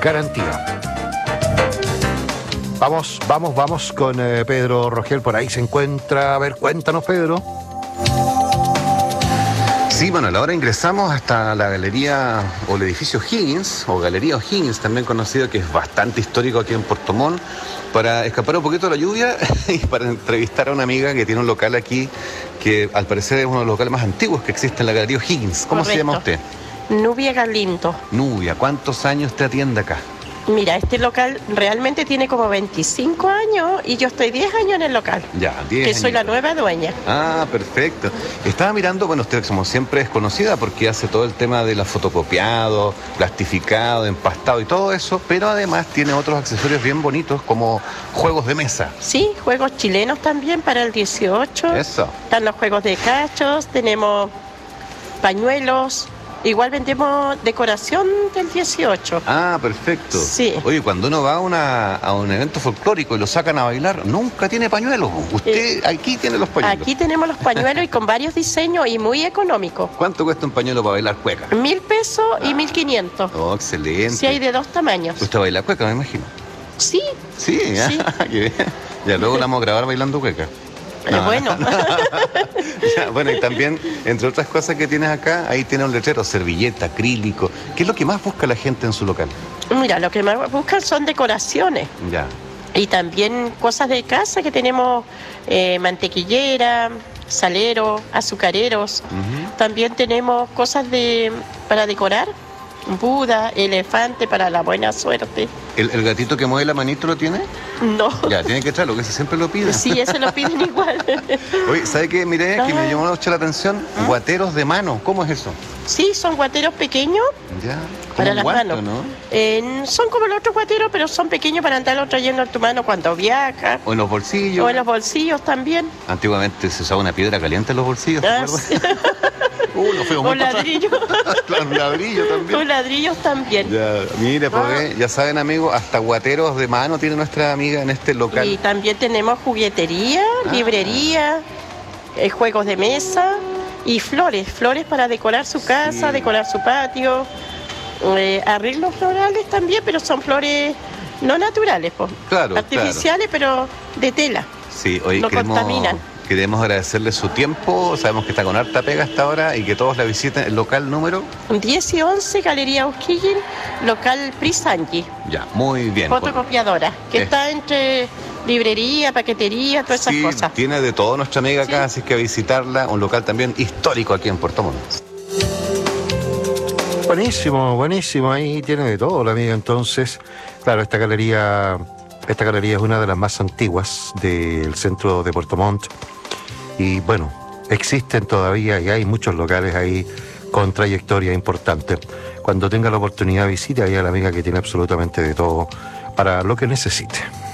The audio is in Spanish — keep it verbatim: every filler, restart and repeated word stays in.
garantía. Vamos, vamos, vamos con eh, Pedro Rogel, por ahí se encuentra. A ver, cuéntanos, Pedro. Sí, bueno, ahora ingresamos hasta la galería o el edificio Higgins, o Galería O'Higgins, también conocido, que es bastante histórico aquí en Puerto Montt, para escapar un poquito de la lluvia y para entrevistar a una amiga que tiene un local aquí, que al parecer es uno de los locales más antiguos que existe en la Galería O'Higgins. ¿Cómo Correcto. Se llama usted? Nubia Galindo. Nubia, ¿cuántos años te atiende acá? Mira, este local realmente tiene como veinticinco años y yo estoy diez años en el local. Ya, diez Que años. soy la nueva dueña. Ah, perfecto. Estaba mirando, bueno, usted como siempre es conocida porque hace todo el tema de la fotocopiado, plastificado, empastado y todo eso, pero además tiene otros accesorios bien bonitos como juegos de mesa. Sí, juegos chilenos también para el dieciocho. Eso. Están los juegos de cachos, tenemos pañuelos. Igual vendemos decoración del dieciocho. Ah, perfecto. Sí. Oye, cuando uno va a, una, a un evento folclórico y lo sacan a bailar, nunca tiene pañuelos. Usted eh, aquí tiene los pañuelos. Aquí tenemos los pañuelos y con varios diseños y muy económicos. ¿Cuánto cuesta un pañuelo para bailar cueca? Mil pesos y ah. mil quinientos. Oh, excelente. Sí, hay de dos tamaños. ¿Usted baila cueca, me imagino? Sí. Sí, sí. Ah, qué bien. Ya luego la vamos a grabar bailando cueca. No, bueno. Ya, bueno, y también, entre otras cosas que tienes acá, ahí tiene un letrero, servilleta, acrílico. ¿Qué es lo que más busca la gente en su local? Mira, lo que más buscan son decoraciones. Ya. Y también cosas de casa, que tenemos eh, mantequillera, salero, azucareros. Uh-huh. También tenemos cosas de para decorar. Buda, elefante para la buena suerte. ¿El, el gatito que mueve la manito lo tiene? No. Ya, tiene que traerlo, que ese siempre lo pide. Sí, ese lo piden igual. Oye, ¿sabe qué? Miré, que me llamó mucho la atención, ¿Ah? Guateros de mano. ¿Cómo es eso? Sí, son guateros pequeños. Ya. Para las guante, manos. ¿no? Eh, son como los otros guateros, pero son pequeños para andarlos trayendo en tu mano cuando viajas. O en los bolsillos. O en los bolsillos también. Antiguamente se usaba una piedra caliente en los bolsillos, ¿te ah, acuerdas? Sí. Uh, no fue un ladrillo. Claro, un ladrillo también. Un ladrillo también. Ya, mire, pues, ah. ya saben, amigos, hasta guateros de mano tiene nuestra amiga en este local. Y también tenemos juguetería, ah. librería, eh, juegos de mesa y flores. Flores para decorar su casa, sí. decorar su patio. Eh, arreglos florales también, pero son flores no naturales, pues. Claro, artificiales, claro. pero de tela. Sí, hoy no queremos... contaminan. Queremos agradecerle su tiempo, sabemos que está con harta pega hasta ahora y que todos la visiten. ¿El local número? diez y once, Galería O'Higgins, local Prisangi. Ya, muy bien. Fotocopiadora, que es... está entre librería, paquetería, todas sí, esas cosas. Tiene de todo nuestra amiga acá, sí. Así que a visitarla, un local también histórico aquí en Puerto Montt. Buenísimo, buenísimo, ahí tiene de todo la amiga entonces. Claro, esta galería, esta galería es una de las más antiguas del centro de Puerto Montt. Y bueno, existen todavía y hay muchos locales ahí con trayectoria importante. Cuando tenga la oportunidad visite ahí a la amiga que tiene absolutamente de todo para lo que necesite.